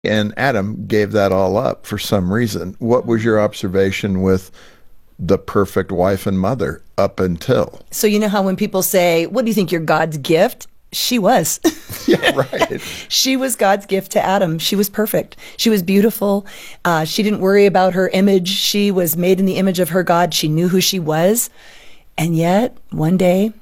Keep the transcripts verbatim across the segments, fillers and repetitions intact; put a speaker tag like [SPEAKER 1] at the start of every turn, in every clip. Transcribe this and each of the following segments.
[SPEAKER 1] And Adam gave that all up for some reason. What was your observation with the perfect wife and mother up until?
[SPEAKER 2] So you know how when people say, what do you think, you're God's gift? She was.
[SPEAKER 1] Yeah, right.
[SPEAKER 2] She was God's gift to Adam. She was perfect. She was beautiful. Uh, she didn't worry about her image. She was made in the image of her God. She knew who she was. And yet, one day,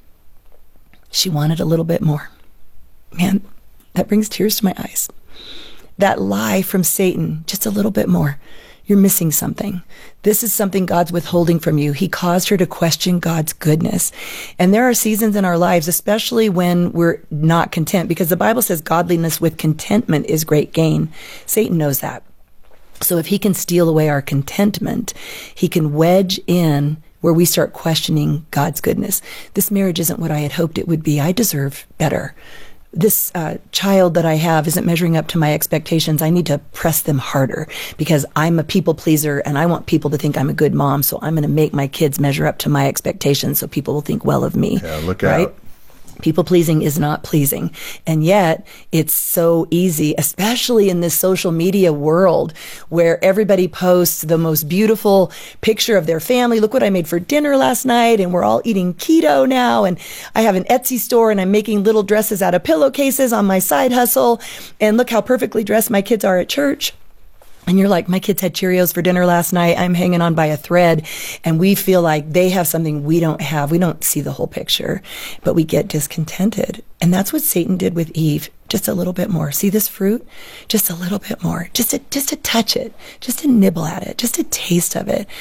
[SPEAKER 2] she wanted a little bit more. Man, that brings tears to my eyes. That lie from Satan, just a little bit more. You're missing something. This is something God's withholding from you. He caused her to question God's goodness. And there are seasons in our lives, especially when we're not content, because the Bible says godliness with contentment is great gain. Satan knows that. So if he can steal away our contentment, he can wedge in where we start questioning God's goodness. This marriage isn't what I had hoped it would be. I deserve better. This uh, child that I have isn't measuring up to my expectations. I need to press them harder because I'm a people pleaser and I want people to think I'm a good mom. So I'm going to make my kids measure up to my expectations so people will think well of me.
[SPEAKER 1] Yeah, look
[SPEAKER 2] right?
[SPEAKER 1] out.
[SPEAKER 2] People pleasing is not pleasing. And yet it's so easy, especially in this social media world where everybody posts the most beautiful picture of their family. Look what I made for dinner last night. And we're all eating keto now. And I have an Etsy store and I'm making little dresses out of pillowcases on my side hustle. And look how perfectly dressed my kids are at church. And you're like, my kids had Cheerios for dinner last night. I'm hanging on by a thread. And we feel like they have something we don't have. We don't see the whole picture, but we get discontented. And that's what Satan did with Eve. Just a little bit more. See this fruit? Just a little bit more. Just to, just to touch it. Just to nibble at it. Just a taste of it.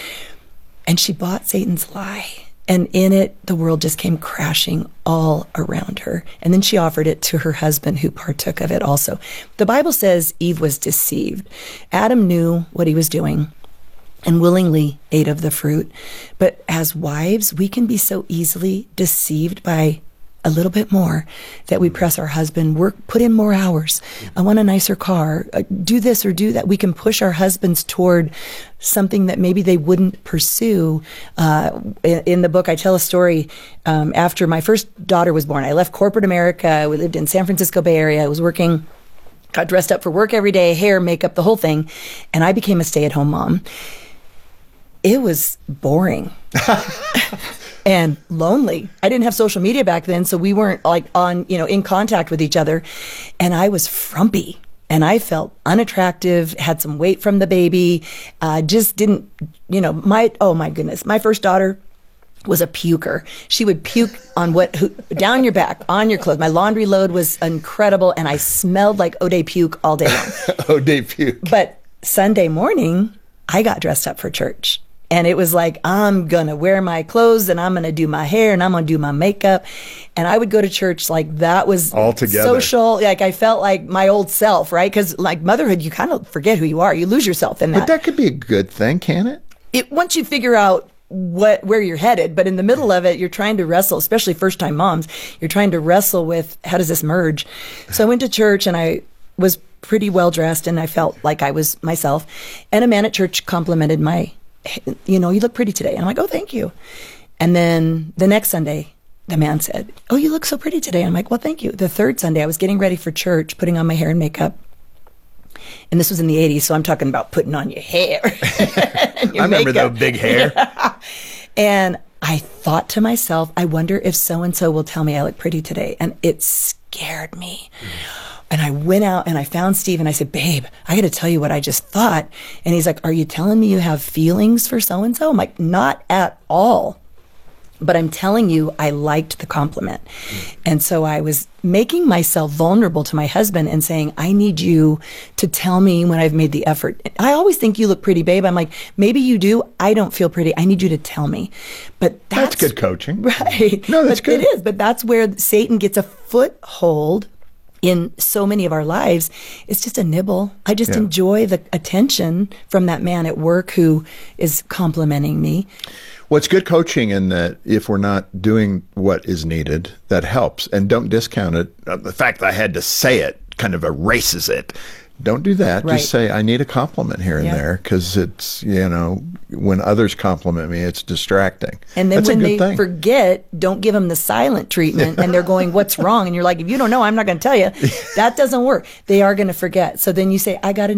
[SPEAKER 2] And she bought Satan's lie. And in it, the world just came crashing all around her. And then she offered it to her husband, who partook of it also. The Bible says Eve was deceived. Adam knew what he was doing and willingly ate of the fruit. But as wives, we can be so easily deceived by a little bit more that we press our husband, work, put in more hours. I want a nicer car. Uh, do this or do that. We can push our husbands toward something that maybe they wouldn't pursue. Uh, in, in the book, I tell a story. Um, after my first daughter was born, I left corporate America. We lived in San Francisco Bay Area. I was working, got dressed up for work every day, hair, makeup, the whole thing. And I became a stay-at-home mom. It was boring. And lonely. I didn't have social media back then, so we weren't like on, you know, in contact with each other. And I was frumpy and I felt unattractive, had some weight from the baby, uh, just didn't, you know, my, oh my goodness, my first daughter was a puker. She would puke on what, who, down your back, on your clothes. My laundry load was incredible and I smelled like O'Day puke all day long.
[SPEAKER 1] O'Day puke.
[SPEAKER 2] But Sunday morning, I got dressed up for church. And it was like, I'm going to wear my clothes and I'm going to do my hair and I'm going to do my makeup. And I would go to church like that was
[SPEAKER 1] all together.
[SPEAKER 2] Social. Like I felt like my old self, right? Because like motherhood, you kind of forget who you are. You lose yourself in that.
[SPEAKER 1] But that could be a good thing, can it?
[SPEAKER 2] It once you figure out what where you're headed, but in the middle of it, you're trying to wrestle, especially first time moms, you're trying to wrestle with how does this merge? So I went to church and I was pretty well dressed and I felt like I was myself. And a man at church complimented my, you know, you look pretty today. And I'm like, oh, thank you. And then the next Sunday, the man said, oh, you look so pretty today. I'm like, well, thank you. The third Sunday, I was getting ready for church, putting on my hair and makeup. And this was in the eighties, so I'm talking about putting on your hair. and your
[SPEAKER 1] I remember
[SPEAKER 2] makeup.
[SPEAKER 1] that big hair.
[SPEAKER 2] And I thought to myself, I wonder if so-and-so will tell me I look pretty today. And it scared me. Mm. And I went out and I found Steve and I said, babe, I got to tell you what I just thought. And he's like, are you telling me you have feelings for so-and-so? I'm like, not at all. But I'm telling you, I liked the compliment. Mm. And so I was making myself vulnerable to my husband and saying, I need you to tell me when I've made the effort. I always think you look pretty, babe. I'm like, maybe you do. I don't feel pretty. I need you to tell me. But that's,
[SPEAKER 1] that's good coaching.
[SPEAKER 2] Right.
[SPEAKER 1] No, that's
[SPEAKER 2] but
[SPEAKER 1] good.
[SPEAKER 2] It is. But that's where Satan gets a foothold in so many of our lives. It's just a nibble. I just yeah. enjoy the attention from that man at work who is complimenting me.
[SPEAKER 1] Well, it's good coaching in that if we're not doing what is needed, that helps. And don't discount it. The fact that I had to say it kind of erases it. Don't do that.
[SPEAKER 2] Right.
[SPEAKER 1] Just say, I need a compliment here and
[SPEAKER 2] Yeah.
[SPEAKER 1] there, because it's, you know, when others compliment me, it's distracting.
[SPEAKER 2] And then
[SPEAKER 1] That's a
[SPEAKER 2] when
[SPEAKER 1] good
[SPEAKER 2] they
[SPEAKER 1] thing.
[SPEAKER 2] forget, don't give them the silent treatment and they're going, what's wrong? And you're like, if you don't know, I'm not going to tell you. That doesn't work. They are going to forget. So then you say, I got a